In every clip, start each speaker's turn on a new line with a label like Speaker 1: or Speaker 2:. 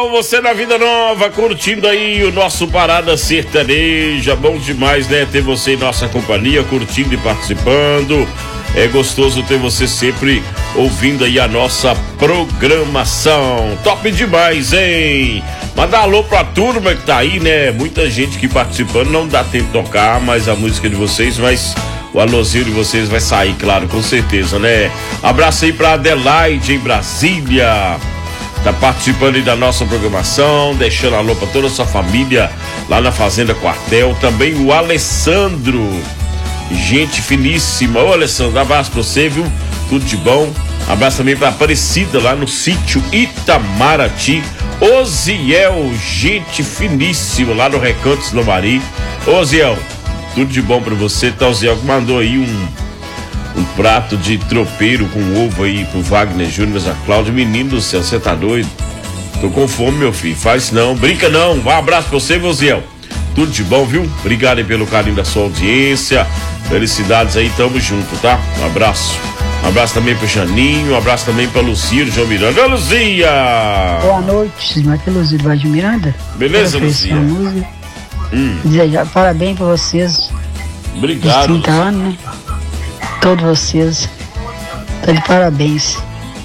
Speaker 1: bom, você na Vida Nova, curtindo aí o nosso Parada Sertaneja. Bom demais, né? Ter você em nossa companhia, curtindo e participando. É gostoso ter você sempre ouvindo aí a nossa programação. Top demais, hein? Mandar alô pra turma que tá aí, né? Muita gente que participando, não dá tempo de tocar, mas a música de vocês o alôzinho de vocês vai sair, claro, com certeza, né? Abraço aí pra Adelaide em Brasília. Tá participando aí da nossa programação, deixando alô pra toda a sua família lá na Fazenda Quartel. Também o Alessandro, gente finíssima. Ô Alessandro, abraço pra você, viu? Tudo de bom. Abraço também pra Aparecida lá no sítio Itamaraty. Oziel, gente finíssima lá no Recantos do Mari. Oziel, tudo de bom pra você. Tá, Oziel que mandou aí um prato de tropeiro com ovo aí pro Wagner Júnior, a Cláudia. Menino do céu, você tá doido? Tô com fome, meu filho. Faz não, brinca não. Um abraço pra você, Oziel. Tudo de bom, viu? Obrigado aí pelo carinho da sua audiência. Felicidades aí, tamo junto, tá? Um abraço. Um abraço também pro Janinho, um abraço também pra Luzia, João Miranda. Ô, Luzia!
Speaker 2: Boa noite, aqui é Luzia do Vaz de Miranda.
Speaker 1: Beleza, Luzia?
Speaker 2: Desejar parabéns pra vocês.
Speaker 1: Obrigado.
Speaker 2: 30 anos, né? Todos vocês. Tá de parabéns.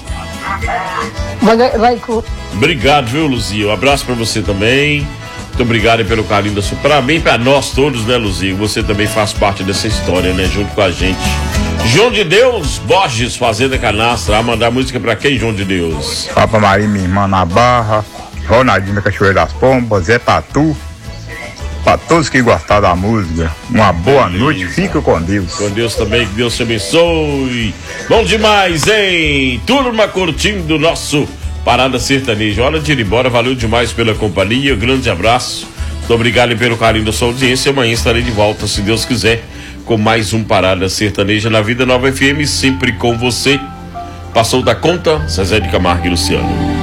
Speaker 1: Obrigado, viu, Luzia? Um abraço pra você também. Muito obrigado pelo carinho da sua. Parabéns pra nós todos, né, Luzia? Você também faz parte dessa história, né? Junto com a gente. João de Deus, Borges, Fazenda Canastra. A mandar música pra quem, João de Deus?
Speaker 3: Papa Maria, minha irmã na Barra, Ronaldinho da Cachoeira das Pombas, Zé Tatu. Pra todos que gostaram da música, uma boa noite, fica com Deus.
Speaker 1: Com Deus também, que Deus te abençoe. Bom demais, hein? Turma curtindo o nosso Parada Sertaneja. Hora de ir embora, valeu demais pela companhia, grande abraço. Muito obrigado pelo carinho da sua audiência. Amanhã estarei de volta, se Deus quiser, com mais um Parada Sertaneja na Vida Nova FM, sempre com você. Passou da conta, Zezé de Camargo e Luciano.